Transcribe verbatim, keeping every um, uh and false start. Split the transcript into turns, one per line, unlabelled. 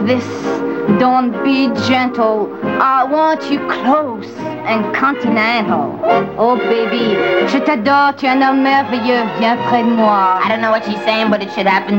this. Don't be gentle. I want you close and continental. Oh, baby, je t'adore, tu es un homme merveilleux. Viens près de moi.
I don't know what she's saying, but it should happen